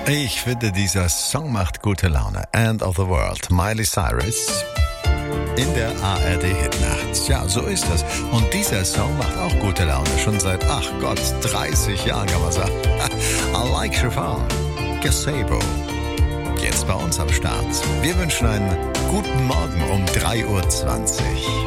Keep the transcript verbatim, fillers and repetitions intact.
Ich finde, dieser Song macht gute Laune. End of the World, Miley Cyrus in der A R D-Hitnacht. Ja, so ist das. Und dieser Song macht auch gute Laune. Schon seit, ach Gott, dreißig Jahren kann man sagen. I like Chiffon, Gazebo. Jetzt bei uns am Start. Wir wünschen einen guten Morgen um drei Uhr zwanzig.